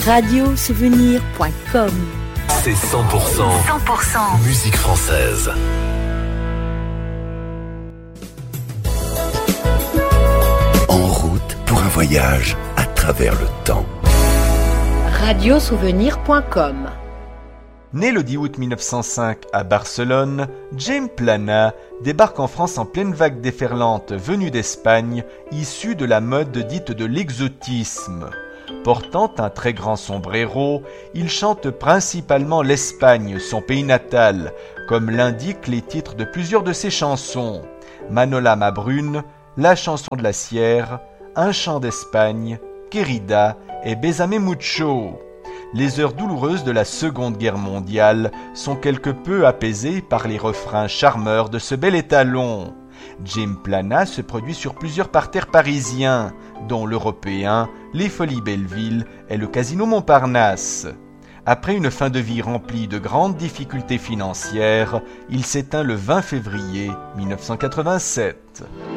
Radiosouvenir.com. C'est 100% musique française. En route pour un voyage à travers le temps. Radiosouvenir.com. Né le 10 août 1905 à Barcelone, Jaime Plana débarque en France en pleine vague déferlante venue d'Espagne, issue de la mode dite de l'exotisme. Portant un très grand sombrero, il chante principalement l'Espagne, son pays natal, comme l'indiquent les titres de plusieurs de ses chansons. Manola ma brune, La chanson de la Sierre, Un chant d'Espagne, Querida et Bésame mucho. Les heures douloureuses de la Seconde Guerre mondiale sont quelque peu apaisées par les refrains charmeurs de ce bel étalon. Jaime Plana se produit sur plusieurs parterres parisiens, dont l'Européen, les Folies Belleville et le Casino Montparnasse. Après une fin de vie remplie de grandes difficultés financières, il s'éteint le 20 février 1987.